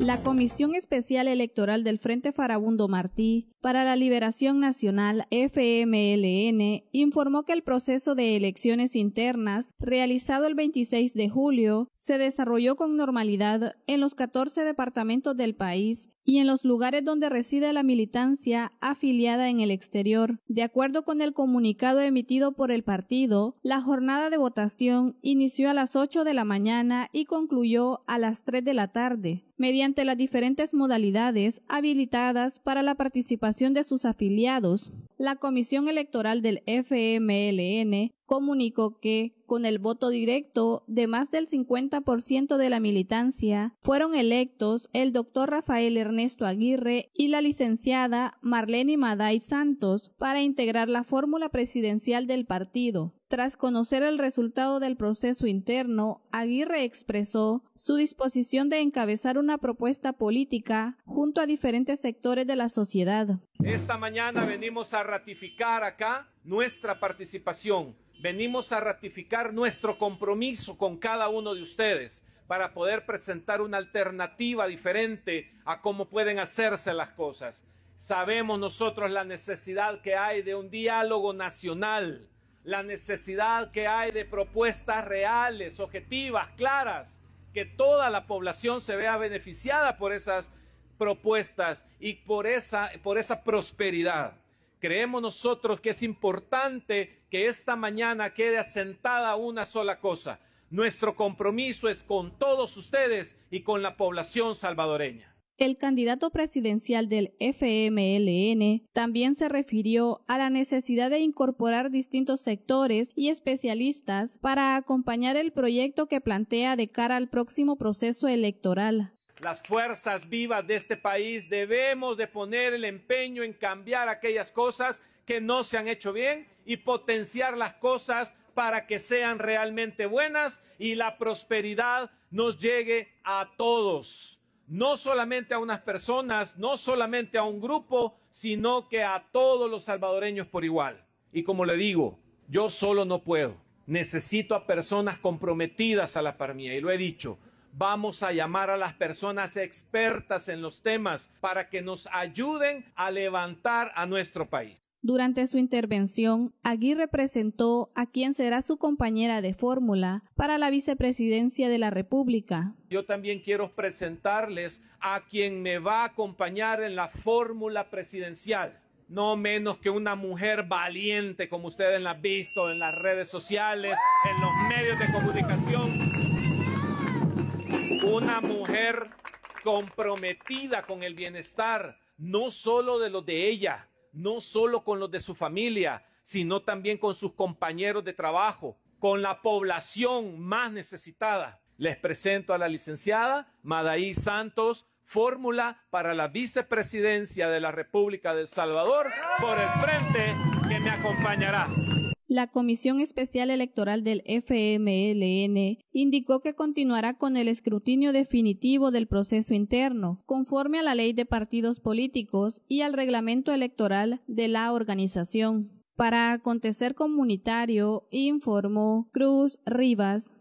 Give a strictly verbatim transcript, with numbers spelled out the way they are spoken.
La Comisión Especial Electoral del Frente Farabundo Martí para la Liberación Nacional F M L N informó que el proceso de elecciones internas realizado el veintiséis de julio se desarrolló con normalidad en los catorce departamentos del país y en los lugares donde reside la militancia afiliada en el exterior. De acuerdo con el comunicado emitido por el partido, la jornada de votación inició a las ocho de la mañana y concluyó a las tres de la tarde, mediante las diferentes modalidades habilitadas para la participación de sus afiliados. La Comisión Electoral del F M L N comunicó que, con el voto directo de más del cincuenta por ciento de la militancia, fueron electos el doctor Rafael Ernesto Aguirre y la licenciada Marlene Maday Santos para integrar la fórmula presidencial del partido. Tras conocer el resultado del proceso interno, Aguirre expresó su disposición de encabezar una propuesta política junto a diferentes sectores de la sociedad. Esta mañana venimos a ratificar acá nuestra participación. Venimos a ratificar nuestro compromiso con cada uno de ustedes para poder presentar una alternativa diferente a cómo pueden hacerse las cosas. Sabemos nosotros la necesidad que hay de un diálogo nacional, la necesidad que hay de propuestas reales, objetivas, claras, que toda la población se vea beneficiada por esas propuestas y por esa, por esa prosperidad. Creemos nosotros que es importante que esta mañana quede asentada una sola cosa. Nuestro compromiso es con todos ustedes y con la población salvadoreña. El candidato presidencial del F M L N también se refirió a la necesidad de incorporar distintos sectores y especialistas para acompañar el proyecto que plantea de cara al próximo proceso electoral. Las fuerzas vivas de este país debemos de poner el empeño en cambiar aquellas cosas que no se han hecho bien y potenciar las cosas para que sean realmente buenas y la prosperidad nos llegue a todos. No solamente a unas personas, no solamente a un grupo, sino que a todos los salvadoreños por igual. Y como le digo, yo solo no puedo. Necesito a personas comprometidas a la par mía, y lo he dicho. Vamos a llamar a las personas expertas en los temas para que nos ayuden a levantar a nuestro país. Durante su intervención, Aguirre presentó a quien será su compañera de fórmula para la vicepresidencia de la República. Yo también quiero presentarles a quien me va a acompañar en la fórmula presidencial. No menos que una mujer valiente, como ustedes la han visto en las redes sociales, en los medios de comunicación. Una mujer comprometida con el bienestar, no solo de los de ella, no solo con los de su familia, sino también con sus compañeros de trabajo, con la población más necesitada. Les presento a la licenciada Maday Santos, fórmula para la vicepresidencia de la República de El Salvador, por el frente que me acompañará. La Comisión Especial Electoral del F M L N indicó que continuará con el escrutinio definitivo del proceso interno, conforme a la Ley de Partidos Políticos y al reglamento electoral de la organización. Para Acontecer Comunitario, informó Cruz Rivas.